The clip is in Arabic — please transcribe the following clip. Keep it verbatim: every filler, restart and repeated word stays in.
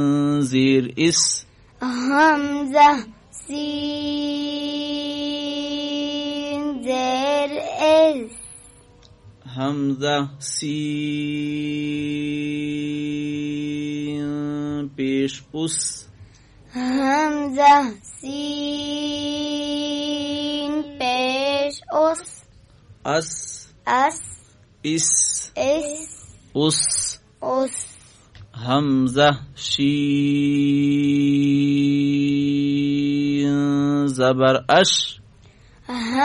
زير إس همزة سين زير إس همزة سين پیش أس همزة سين پیش أس أس أس إس إس أس أس همزة شين زبر أش